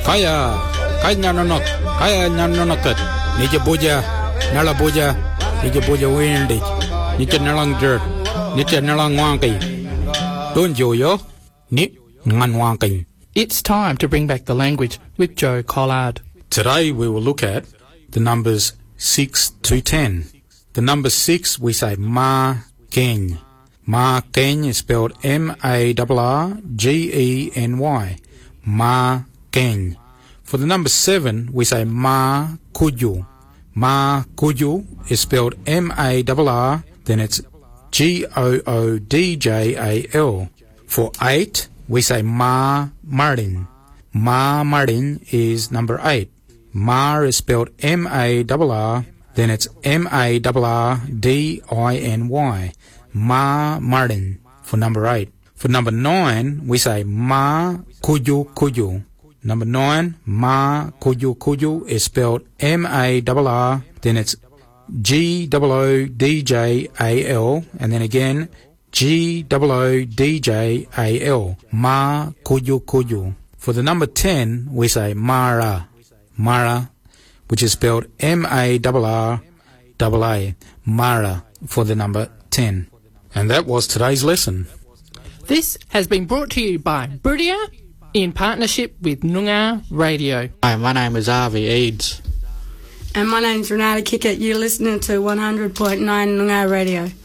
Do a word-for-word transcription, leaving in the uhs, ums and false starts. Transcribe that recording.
Kaya, kaya nanonot, kaya nanonotot. Nija buja, nala buja, nija buja windy. Nija nalang dirt, nija nalang wanky. Don't you yo? Ni ngan wanky. It's time to bring back the language with Joe Collard. Today we will look at the numbers six to ten. The number six we say ma keny. Ma keny is spelled M A R R G E N Y. Ma keny. For the number seven we say ma kuju. Ma kuju is spelled M A R R, then it's G O O D J A L. For eight we say ma Martin. Ma Martin is number eight. Ma is spelled M A R R, then it's M A R R D I N Y. Ma Martin for number eight. For number nine, we say ma kuju kuju. Number nine, ma kuju kuju is spelled M A R R, then it's G O O D J A L, and then again G O O D J A L. Ma kuju kuju. For the number ten, we say Mara. Mara, which is spelled M A R R A A. Mara for the number ten. And that was today's lesson. This has been brought to you by Brudia in partnership with Noongar Radio. Hi, my name is Avi Eads. And my name's Renata Kickett. You're listening to one hundred point nine Noongar Radio.